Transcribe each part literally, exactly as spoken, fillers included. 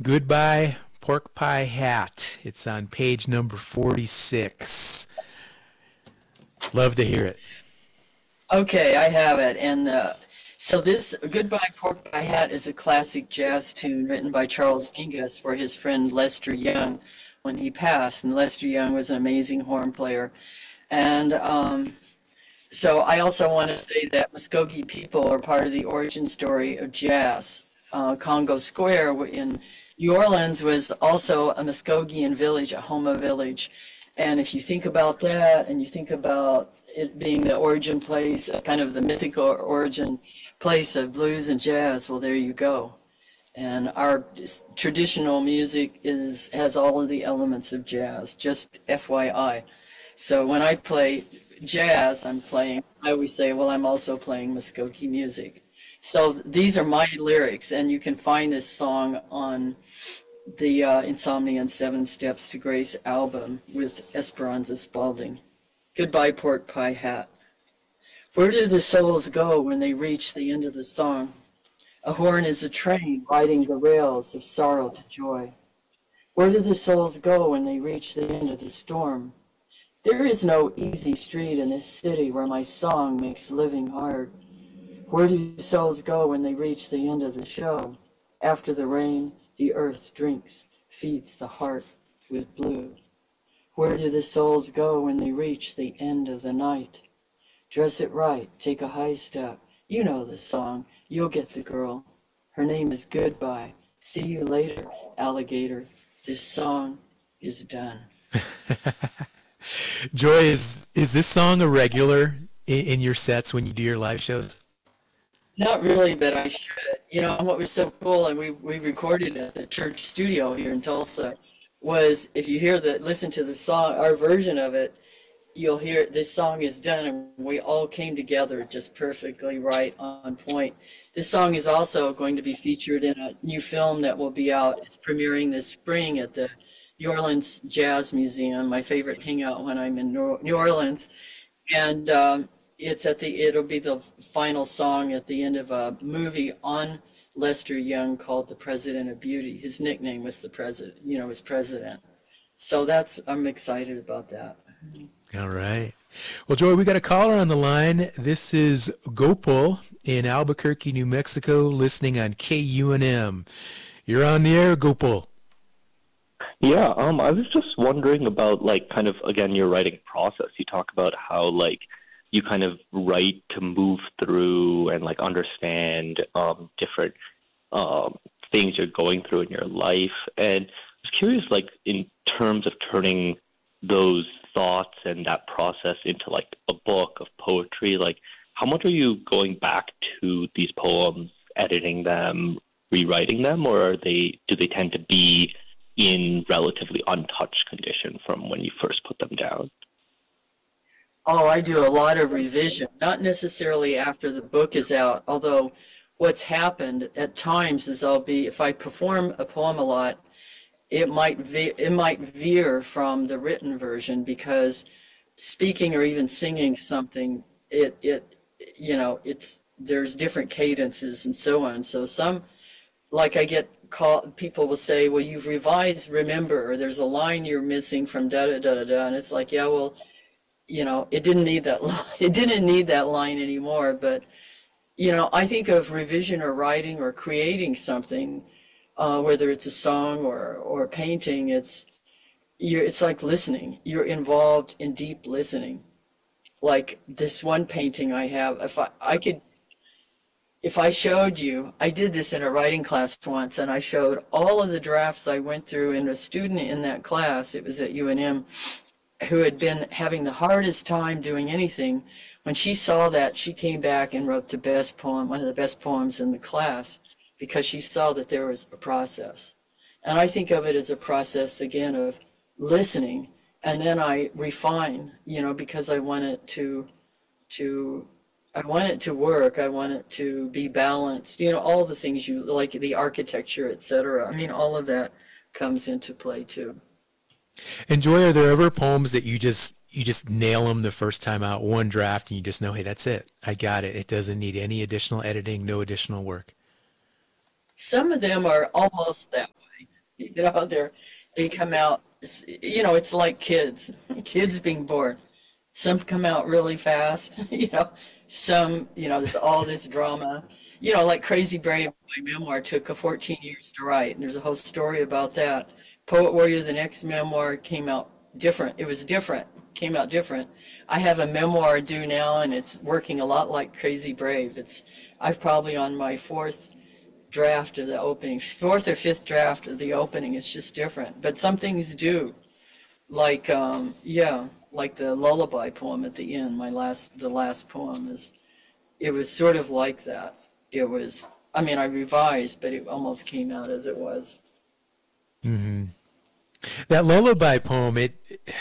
Goodbye Pork Pie Hat. It's on page number forty-six. Love to hear it. Okay, I have it. And uh, so this Goodbye Pork Pie Hat is a classic jazz tune written by Charles Mingus for his friend Lester Young when he passed. And Lester Young was an amazing horn player. And um, so I also want to say that Muskogee people are part of the origin story of jazz. Uh, Congo Square in New Orleans was also a Muskogean village, a Homa village. And if you think about that and you think about it being the origin place, uh, kind of the mythical origin place of blues and jazz, well, there you go. And our s- traditional music is has all of the elements of jazz, just F Y I. So when I play jazz, I'm playing, I always say, well, I'm also playing Muskogee music. So these are my lyrics, and you can find this song on the uh, Insomnia and Seven Steps to Grace album with Esperanza Spalding. Goodbye, Pork Pie Hat. Where do the souls go when they reach the end of the song? A horn is a train riding the rails of sorrow to joy. Where do the souls go when they reach the end of the storm? There is no easy street in this city where my song makes living hard. Where do souls go when they reach the end of the show? After the rain, the earth drinks, feeds the heart with blue. Where do the souls go when they reach the end of the night? Dress it right, take a high step. You know the song, you'll get the girl. Her name is Goodbye. See you later, alligator. This song is done. Joy, is is this song a regular in, in your sets when you do your live shows? Not really, but I should. You know, what was so cool, and we, we recorded at the church studio here in Tulsa, was if you hear the, listen to the song, our version of it, you'll hear this song is done, and we all came together just perfectly right on point. This song is also going to be featured in a new film that will be out. It's premiering this spring at the New Orleans Jazz Museum, my favorite hangout when I'm in New Orleans. And um, it's at the, it'll be the final song at the end of a movie on Lester Young called The President of Beauty. His nickname was the president, you know, was president. So that's, I'm excited about that. All right. Well, Joy, we got a caller on the line. This is Gopal in Albuquerque, New Mexico, listening on K U N M. You're on the air, Gopal. Yeah, um, I was just wondering about, like, kind of, again, your writing process. You talk about how, like, you kind of write to move through and, like, understand um, different um, things you're going through in your life. And I was curious, like, in terms of turning those thoughts and that process into, like, a book of poetry, like, how much are you going back to these poems, editing them, rewriting them, or are they, do they tend to be in relatively untouched condition from when you first put them down? Oh, I do a lot of revision, not necessarily after the book is out, although what's happened at times is I'll be, if I perform a poem a lot, it might ve- it might veer from the written version because speaking or even singing something, it it you know, it's there's different cadences and so on. So some, like I get call, people will say, well, you've revised, remember, or there's a line you're missing from da da da da da, and it's like, yeah, well, you know, it didn't need that line. It didn't need that line anymore. But you know, I think of revision or writing or creating something, uh, whether it's a song or or a painting. It's you're it's like listening. You're involved in deep listening. Like this one painting I have, if I I could if I showed you, I did this in a writing class once, and I showed all of the drafts I went through, and a student in that class, it was at U N M, who had been having the hardest time doing anything, when she saw that, she came back and wrote the best poem, one of the best poems in the class, because she saw that there was a process. And I think of it as a process, again, of listening, and then I refine, you know, because I want it to, to I want it to work. I want it to be balanced. You know, all the things you like, the architecture, et cetera. I mean, all of that comes into play too. And Joy, are there ever poems that you just you just nail them the first time out, one draft, and you just know, hey, that's it. I got it. It doesn't need any additional editing, no additional work. Some of them are almost that way. You know, they're they come out. You know, it's like kids, kids being born. Some come out really fast. You know, some you know there's all this drama. You know, like Crazy Brave, my memoir took a fourteen years to write, and there's a whole story about that. Poet Warrior, the next memoir came out different. It was different. Came out different. I have a memoir due now, and it's working a lot like Crazy Brave. It's I've probably on my fourth draft of the opening, fourth or fifth draft of the opening. It's just different. But some things do, like um, yeah, like the lullaby poem at the end. My last, the last poem is, it was sort of like that. It was, I mean, I revised, but it almost came out as it was. Hmm. That lullaby poem, it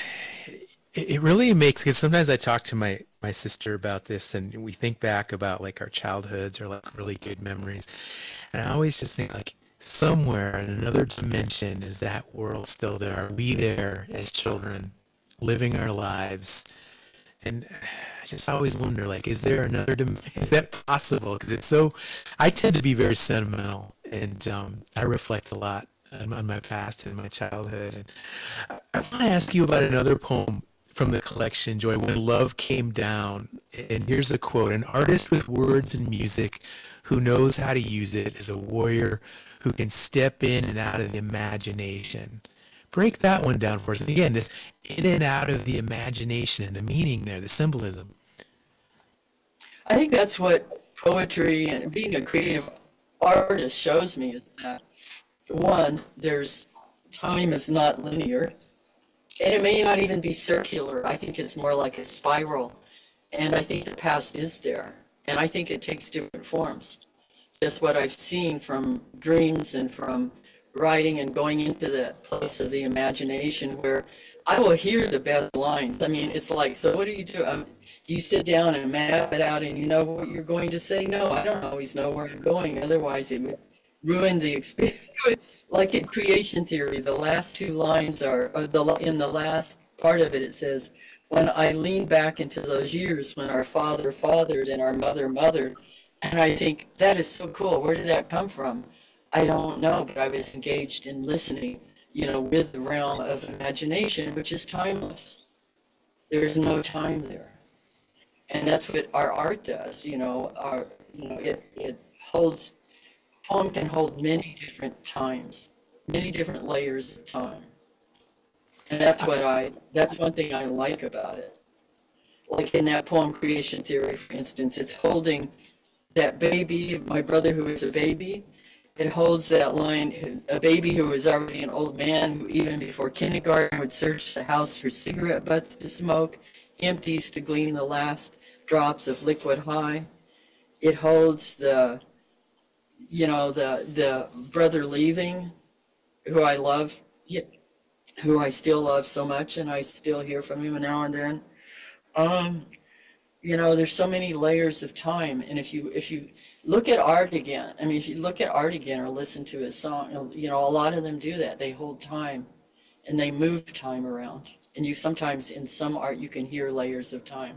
it really makes, because sometimes I talk to my my sister about this, and we think back about like our childhoods or like really good memories, and I always just think like somewhere in another dimension is that world still there? Are we there as children, living our lives? And I just always wonder, like, is there another? dim- Is that possible? Because it's so. I tend to be very sentimental, and um, I reflect a lot on, on my past and my childhood. And I, I want to ask you about another poem from the collection, Joy. When love came down, and here's a quote: "An artist with words and music, who knows how to use it, is a warrior who can step in and out of the imagination." Break that one down for us. Again, this in and out of the imagination and the meaning there, the symbolism. I think that's what poetry and being a creative artist shows me is that one, there's time is not linear, and it may not even be circular. I think it's more like a spiral, and I think the past is there, and I think it takes different forms. Just what I've seen from dreams and from writing and going into that place of the imagination where I will hear the best lines. I mean, it's like, so what do you do? Um, do you sit down and map it out and you know what you're going to say? No, I don't always know where I'm going. Otherwise, it would ruin the experience. Like in creation theory, the last two lines are, or the in the last part of it, it says, when I lean back into those years when our father fathered and our mother mothered, and I think that is so cool. Where did that come from? I don't know, but I was engaged in listening, you know, with the realm of imagination, which is timeless. There's no time there. And that's what our art does, you know, our, you know, it, it holds, poem can hold many different times, many different layers of time. And that's what I, that's one thing I like about it. Like in that poem, Creation Theory, for instance, it's holding that baby, my brother who is a baby, it holds that line, a baby who was already an old man who even before kindergarten would search the house for cigarette butts to smoke, empties to glean the last drops of liquid high. It holds the, you know, the the brother leaving, who I love, who I still love so much, and I still hear from him now and then. Um, you know, there's so many layers of time, and if you if you look at art again, I mean, if you look at art again or listen to a song, you know, a lot of them do that. They hold time, and they move time around. And you sometimes in some art you can hear layers of time.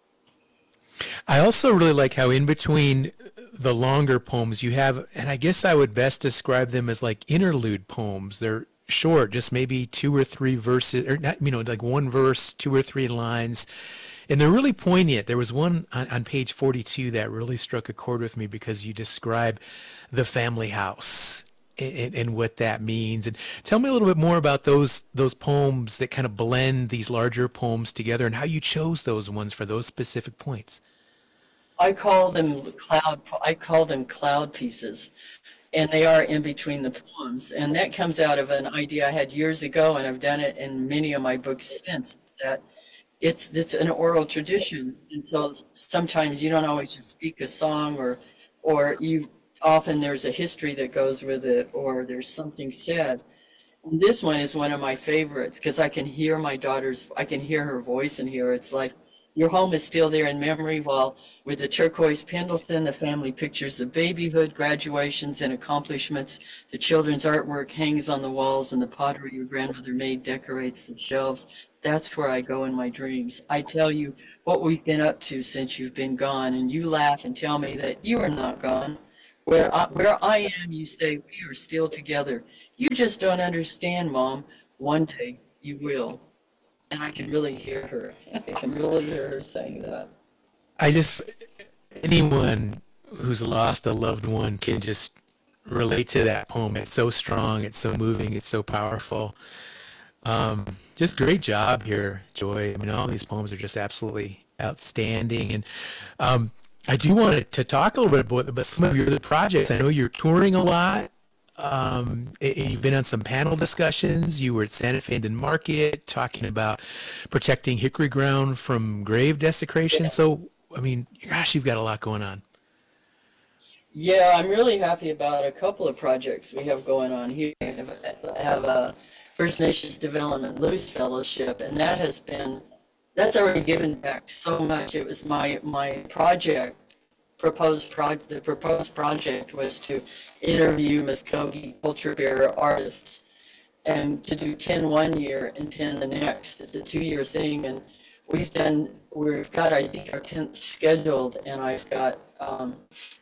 I also really like how in between the longer poems you have, and I guess I would best describe them as like interlude poems. They're short, just maybe two or three verses, or not, you know, like one verse, two or three lines. And they're really poignant. There was one on, on page forty-two that really struck a chord with me because you describe the family house and, and what that means. And tell me a little bit more about those those poems that kind of blend these larger poems together and how you chose those ones for those specific points. I call them cloud. I call them cloud pieces, and they are in between the poems. And that comes out of an idea I had years ago, and I've done it in many of my books since. Is that it's it's an oral tradition, and so sometimes you don't always just speak a song, or or you often there's a history that goes with it, or there's something said. And this one is one of my favorites because I can hear my daughter's, I can hear her voice in here. It's like your home is still there in memory, while with the turquoise Pendleton, the family pictures of babyhood, graduations, and accomplishments. The children's artwork hangs on the walls, and the pottery your grandmother made decorates the shelves. That's where I go in my dreams. I tell you what we've been up to since you've been gone, and you laugh and tell me that you are not gone. Where I, where I am, you say, we are still together. You just don't understand, Mom. One day you will. And I can really hear her. I can really hear her saying that. I just, anyone who's lost a loved one can just relate to that poem. It's so strong, it's so moving, it's so powerful. Um, just great job here, Joy. I mean, all these poems are just absolutely outstanding. And um, I do want to talk a little bit about, about some of your other projects. I know you're touring a lot. Um, y- you've been on some panel discussions. You were at Santa Fe Indian Market talking about protecting hickory ground from grave desecration. So, I mean, gosh, you've got a lot going on. Yeah, I'm really happy about a couple of projects we have going on here. I have, I have a First Nations Development Luce Fellowship, and that has been, that's already given back so much. It was my, my project, proposed project, the proposed project was to interview Muskogee culture bearer artists and to do ten one year and ten the next. It's a two year thing, and we've done, we've got, I think, our tenth scheduled, and I've got, um,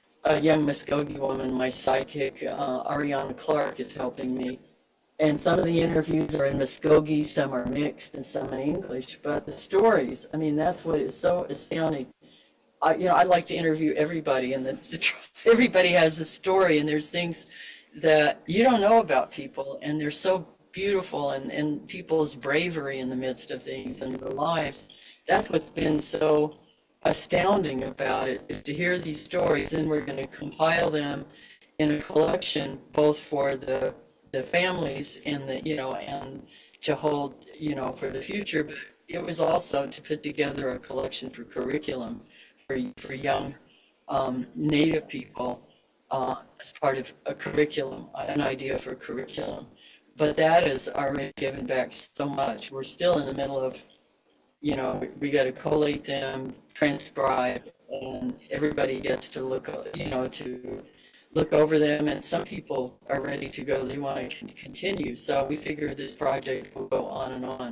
a young Muskogee woman, my sidekick, uh, Ariana Clark, is helping me. And some of the interviews are in Muskogee, some are mixed, and some in English. But the stories, I mean, that's what is so astounding. I, you know, I like to interview everybody, and the, the, everybody has a story, and there's things that you don't know about people, and they're so beautiful, and, and people's bravery in the midst of things and their lives. That's what's been so astounding about it, is to hear these stories. Then we're going to compile them in a collection, both for the the families and the, you know, and to hold, you know, for the future. But it was also to put together a collection for curriculum for for young um, Native people, uh, as part of a curriculum, an idea for curriculum. But that is already given back so much. We're still in the middle of, you know, we got to collate them, transcribe, and everybody gets to look, you know, to look over them. And some people are ready to go; they want to continue. So we figure this project will go on and on,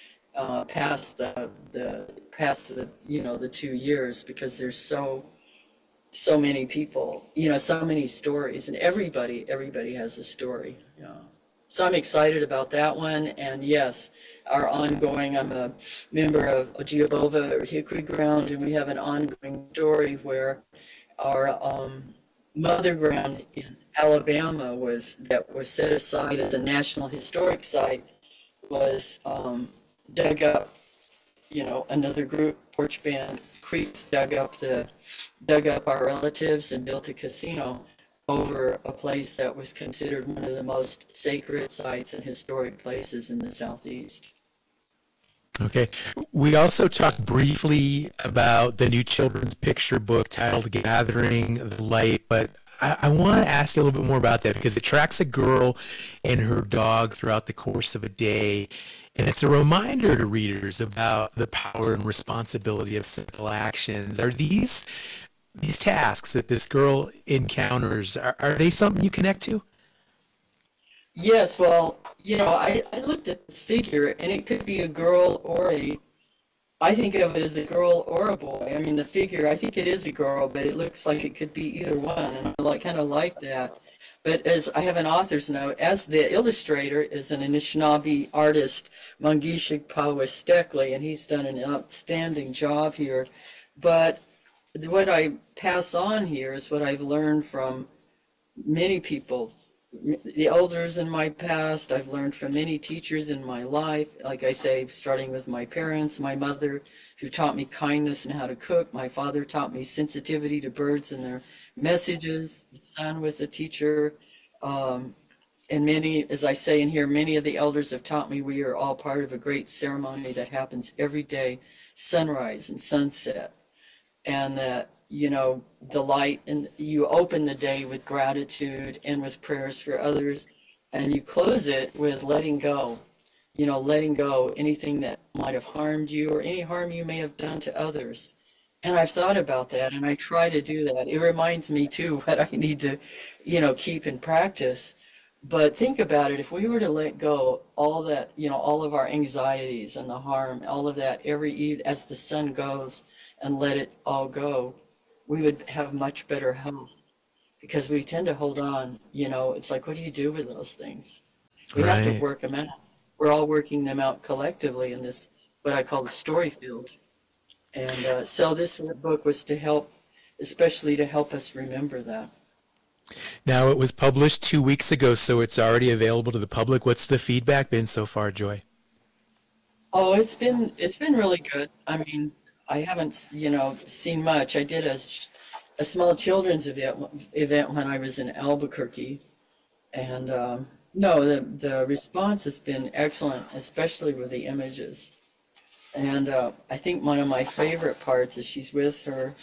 uh, past the the past the you know the two years, because there's so so many people, you know, so many stories, and everybody everybody has a story. You know. So I'm excited about that one. And yes, our ongoing, I'm a member of Ogiabova or Hickory Ground, and we have an ongoing story where our um, mother ground in Alabama was, that was set aside as a National Historic Site, was um, dug up. You know, another group, Porch Band Creeks, dug up the, dug up our relatives and built a casino over a place that was considered one of the most sacred sites and historic places in the Southeast. Okay. We also talked briefly about the new children's picture book titled Gathering the Light, but I, I want to ask you a little bit more about that because it tracks a girl and her dog throughout the course of a day. And it's a reminder to readers about the power and responsibility of simple actions. Are these these tasks that this girl encounters, are, are they something you connect to? Yes, well, you know, I, I looked at this figure, and it could be a girl or a, I think of it as a girl or a boy. I mean, the figure, I think it is a girl, but it looks like it could be either one, and I like, kind of like that. But as I have an author's note, as the illustrator is an Anishinaabe artist, Mangishik Powestekle, and he's done an outstanding job here. But what I pass on here is what I've learned from many people, the elders in my past. I've learned from many teachers in my life. Like I say, starting with my parents, my mother, who taught me kindness and how to cook. My father taught me sensitivity to birds and their messages. The son was a teacher. Um, and many, as I say in here, many of the elders have taught me we are all part of a great ceremony that happens every day, sunrise and sunset. And that, you know, the light, and you open the day with gratitude and with prayers for others, and you close it with letting go, you know, letting go anything that might have harmed you or any harm you may have done to others. And I've thought about that, and I try to do that. It reminds me too what I need to, you know, keep in practice. But think about it, if we were to let go all that, you know, all of our anxieties and the harm, all of that every eve as the sun goes, and let it all go, we would have much better health. because we tend to hold on. You know, it's like, what do you do with those things? We have to Right. work them out. We're all working them out collectively in this, what I call the story field. And uh, so this book was to help, especially to help us remember that. Now, it was published two weeks ago, so it's already available to the public. What's the feedback been so far, Joy? Oh, it's been it's been really good. I mean, I haven't, you know, seen much. I did a, sh- a small children's event event when I was in Albuquerque, and um, no, the the response has been excellent, especially with the images. And uh, I think one of my favorite parts is she's with her.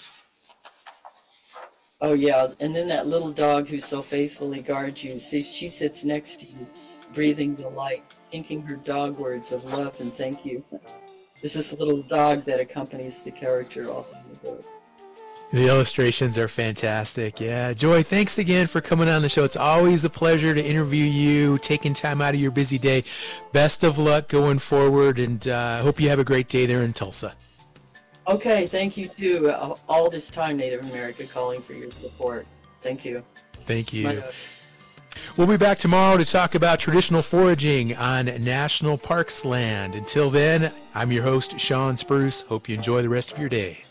Oh yeah, and then that little dog who so faithfully guards you. See, she sits next to you, breathing the light, thinking her dog words of love and thank you. There's this little dog that accompanies the character all through the book. The illustrations are fantastic. Yeah, Joy, thanks again for coming on the show. It's always a pleasure to interview you, taking time out of your busy day. Best of luck going forward, and I uh, hope you have a great day there in Tulsa. Okay, thank you too. All this time, Native America calling for your support. Thank you. Thank you. My- We'll be back tomorrow to talk about traditional foraging on National Parks land. Until then, I'm your host, Sean Spruce. Hope you enjoy the rest of your day.